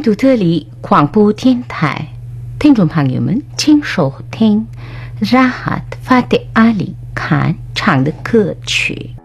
杜特里广播电台，听众朋友们，请收听Rahat Fateh Ali Khan唱的歌曲。